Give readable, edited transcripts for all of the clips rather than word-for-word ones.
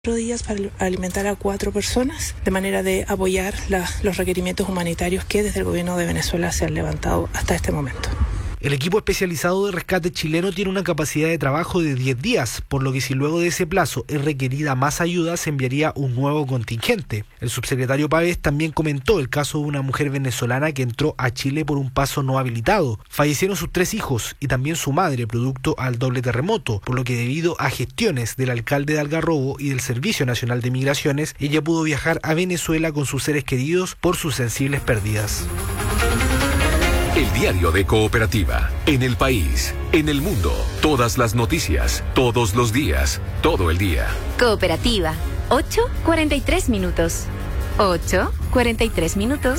días para alimentar a 4 personas, de manera de apoyar los requerimientos humanitarios que desde el gobierno de Venezuela se han levantado hasta este momento. El equipo especializado de rescate chileno tiene una capacidad de trabajo de 10 días, por lo que si luego de ese plazo es requerida más ayuda, se enviaría un nuevo contingente. El subsecretario Pávez también comentó el caso de una mujer venezolana que entró a Chile por un paso no habilitado. Fallecieron sus 3 hijos y también su madre, producto al doble terremoto, por lo que debido a gestiones del alcalde de Algarrobo y del Servicio Nacional de Migraciones, ella pudo viajar a Venezuela con sus seres queridos por sus sensibles pérdidas. El diario de Cooperativa, en el país, en el mundo, todas las noticias, todos los días, todo el día. Cooperativa, 8:43 minutos. 8:43 minutos.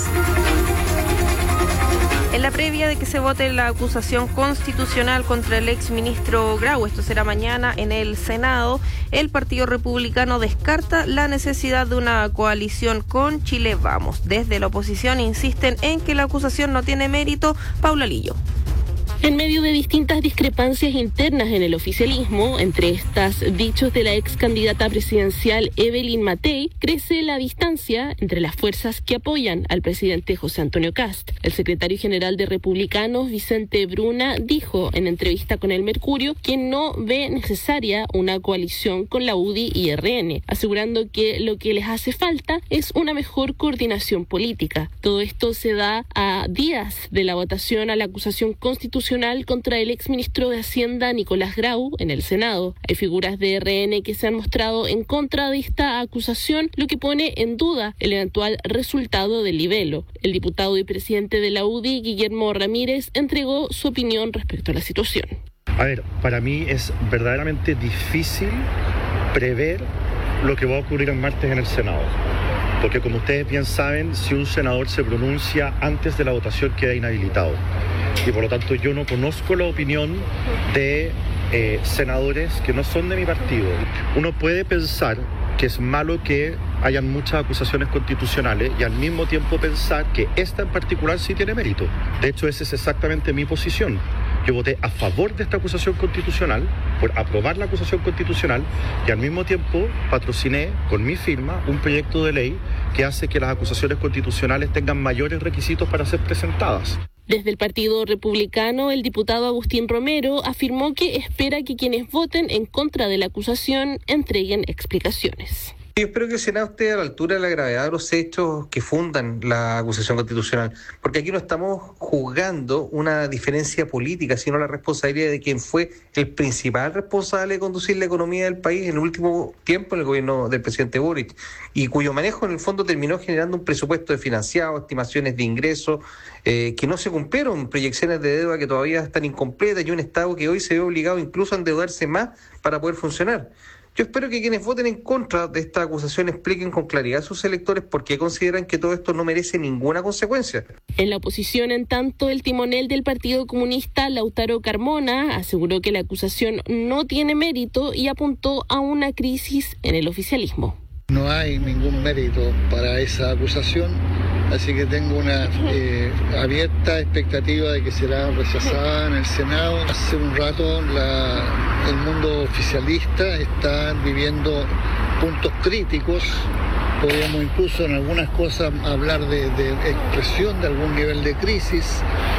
En la previa de que se vote la acusación constitucional contra el exministro Grau, esto será mañana en el Senado, el Partido Republicano descarta la necesidad de una coalición con Chile Vamos. Desde la oposición insisten en que la acusación no tiene mérito. Paula Lillo. En medio de distintas discrepancias internas en el oficialismo, entre estas dichos de la ex candidata presidencial Evelyn Matei, crece la distancia entre las fuerzas que apoyan al presidente José Antonio Kast. El secretario general de Republicanos, Vicente Bruna, dijo en entrevista con El Mercurio que no ve necesaria una coalición con la UDI y RN, asegurando que lo que les hace falta es una mejor coordinación política. Todo esto se da a días de la votación a la acusación constitucional contra el exministro de Hacienda Nicolás Grau en el Senado. Hay figuras de RN que se han mostrado en contra de esta acusación, lo que pone en duda el eventual resultado del libelo. El diputado y presidente de la UDI, Guillermo Ramírez, entregó su opinión respecto a la situación. A ver, para mí es verdaderamente difícil prever lo que va a ocurrir el martes en el Senado. Porque como ustedes bien saben, si un senador se pronuncia antes de la votación queda inhabilitado. Y por lo tanto yo no conozco la opinión de senadores que no son de mi partido. Uno puede pensar que es malo que hayan muchas acusaciones constitucionales y al mismo tiempo pensar que esta en particular sí tiene mérito. De hecho, esa es exactamente mi posición. Yo voté a favor de esta acusación constitucional, por aprobar la acusación constitucional, y al mismo tiempo patrociné con mi firma un proyecto de ley que hace que las acusaciones constitucionales tengan mayores requisitos para ser presentadas. Desde el Partido Republicano, el diputado Agustín Romero afirmó que espera que quienes voten en contra de la acusación entreguen explicaciones. Yo espero que el Senado esté a la altura de la gravedad de los hechos que fundan la acusación constitucional, porque aquí no estamos juzgando una diferencia política, sino la responsabilidad de quien fue el principal responsable de conducir la economía del país en el último tiempo en el gobierno del presidente Boric, y cuyo manejo en el fondo terminó generando un presupuesto desfinanciado, estimaciones de ingresos que no se cumplieron, proyecciones de deuda que todavía están incompletas y un Estado que hoy se ve obligado incluso a endeudarse más para poder funcionar. Yo espero que quienes voten en contra de esta acusación expliquen con claridad a sus electores por qué consideran que todo esto no merece ninguna consecuencia. En la oposición, en tanto, el timonel del Partido Comunista, Lautaro Carmona, aseguró que la acusación no tiene mérito y apuntó a una crisis en el oficialismo. No hay ningún mérito para esa acusación, así que tengo una abierta expectativa de que será rechazada en el Senado. Hace un rato el mundo oficialista está viviendo puntos críticos. Podríamos incluso en algunas cosas hablar de expresión de algún nivel de crisis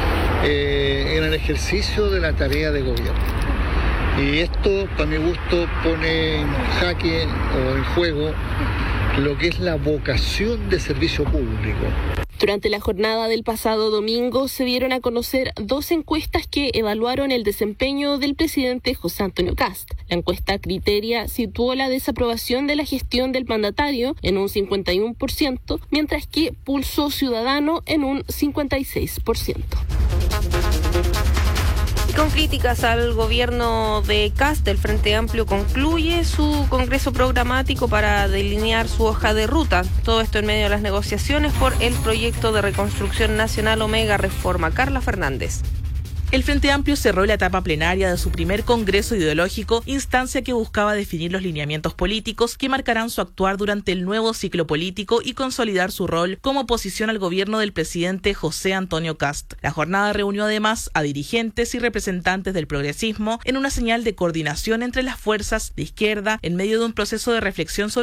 en el ejercicio de la tarea de gobierno. Y esto, para mi gusto, pone en jaque o en juego lo que es la vocación de servicio público. Durante la jornada del pasado domingo se dieron a conocer 2 encuestas que evaluaron el desempeño del presidente José Antonio Kast. La encuesta Criteria situó la desaprobación de la gestión del mandatario en un 51%, mientras que Pulso Ciudadano en un 56%. Con críticas al gobierno de Kast, el Frente Amplio concluye su congreso programático para delinear su hoja de ruta. Todo esto en medio de las negociaciones por el proyecto de reconstrucción nacional Omega Reforma. Carla Fernández. El Frente Amplio cerró la etapa plenaria de su primer congreso ideológico, instancia que buscaba definir los lineamientos políticos que marcarán su actuar durante el nuevo ciclo político y consolidar su rol como oposición al gobierno del presidente José Antonio Kast. La jornada reunió además a dirigentes y representantes del progresismo en una señal de coordinación entre las fuerzas de izquierda en medio de un proceso de reflexión sobre